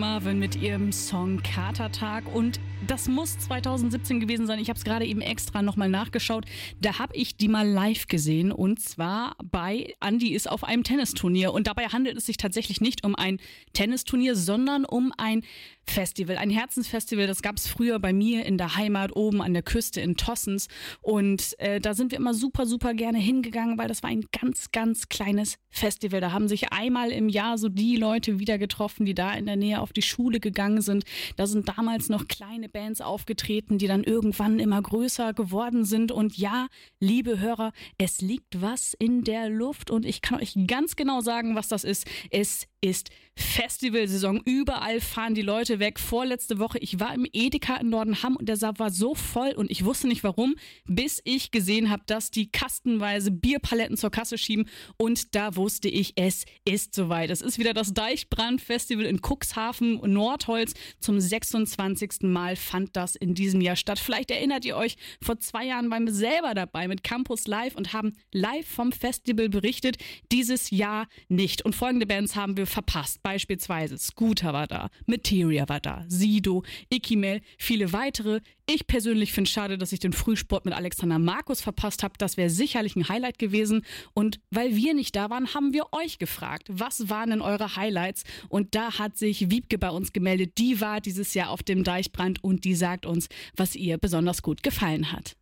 Marvin mit ihrem Song Katertag, und das muss 2017 gewesen sein. Ich habe es gerade eben extra nochmal nachgeschaut. Da habe ich die mal live gesehen, und zwar bei Andi ist auf einem Tennisturnier, und dabei handelt es sich tatsächlich nicht um ein Tennisturnier, sondern um ein Festival, ein Herzensfestival. Das gab es früher bei mir in der Heimat oben an der Küste in Tossens, und da sind wir immer super, super gerne hingegangen, weil das war ein ganz, ganz kleines Festival. Da haben sich einmal im Jahr so die Leute wieder getroffen, die da in der Nähe auf die Schule gegangen sind. Da sind damals noch kleine Bands aufgetreten, die dann irgendwann immer größer geworden sind. Und ja, liebe Hörer, es liegt was in der Luft, und ich kann euch ganz genau sagen, was das ist. Es ist Festivalsaison. Überall fahren die Leute weg. Vorletzte Woche, ich war im Edeka in Nordenham, und der Saal war so voll, und ich wusste nicht warum, bis ich gesehen habe, dass die kastenweise Bierpaletten zur Kasse schieben, und da wusste ich, es ist soweit. Es ist wieder das Deichbrand-Festival in Cuxhaven, Nordholz. Zum 26. Mal fand das in diesem Jahr statt. Vielleicht erinnert ihr euch, vor 2 Jahren waren wir selber dabei mit Campus Live und haben live vom Festival berichtet. Dieses Jahr nicht. Und folgende Bands haben wir verpasst. Beispielsweise Scooter war da, Materia war da, Sido, Ikimel, viele weitere. Ich persönlich finde es schade, dass ich den Frühsport mit Alexander Markus verpasst habe. Das wäre sicherlich ein Highlight gewesen. Und weil wir nicht da waren, haben wir euch gefragt, was waren denn eure Highlights? Und da hat sich Wiebke bei uns gemeldet. Die war dieses Jahr auf dem Deichbrand, und die sagt uns, was ihr besonders gut gefallen hat.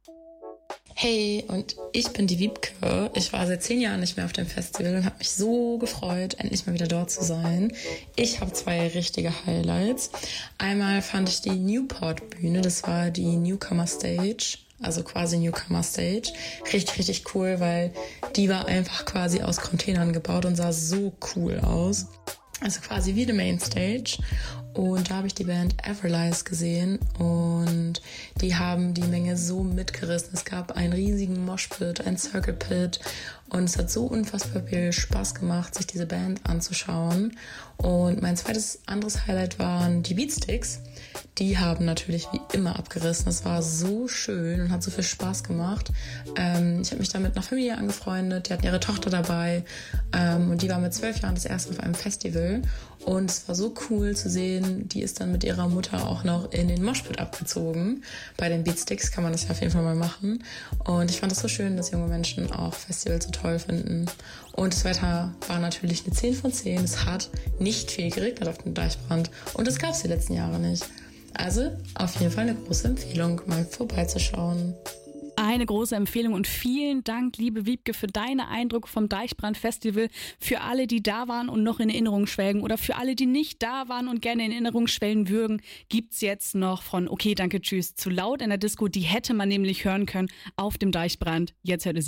Hey, und ich bin die Wiebke. Ich war seit 10 Jahren nicht mehr auf dem Festival und habe mich so gefreut, endlich mal wieder dort zu sein. Ich habe 2 richtige Highlights. Einmal fand ich die Newport-Bühne, das war die Newcomer Stage, also quasi Newcomer Stage. Richtig, richtig cool, weil die war einfach quasi aus Containern gebaut und sah so cool aus. Also quasi wie die Mainstage. Und da habe ich die Band Everlies gesehen, und die haben die Menge so mitgerissen. Es gab einen riesigen Moshpit, einen Circle Pit, und es hat so unfassbar viel Spaß gemacht, sich diese Band anzuschauen. Und mein zweites anderes Highlight waren die Beatsticks. Die haben natürlich wie immer abgerissen. Es war so schön und hat so viel Spaß gemacht. Ich habe mich da mit einer Familie angefreundet. Die hatten ihre Tochter dabei, und die war mit 12 Jahren das erste auf einem Festival. Und es war so cool zu sehen, die ist dann mit ihrer Mutter auch noch in den Moshpit abgezogen. Bei den Beatsticks kann man das ja auf jeden Fall mal machen. Und ich fand es so schön, dass junge Menschen auch Festivals so toll finden. Und das Wetter war natürlich eine 10 von 10. Es hat nicht viel geregnet auf dem Deichbrand. Und das gab es die letzten Jahre nicht. Also auf jeden Fall eine große Empfehlung, mal vorbeizuschauen. Eine große Empfehlung, und vielen Dank, liebe Wiebke, für deine Eindrücke vom Deichbrand-Festival. Für alle, die da waren und noch in Erinnerung schwelgen, oder für alle, die nicht da waren und gerne in Erinnerung schwelgen würden, gibt's jetzt noch von Okay, danke, tschüss zu Laut in der Disco. Die hätte man nämlich hören können auf dem Deichbrand. Jetzt hört ihr sie.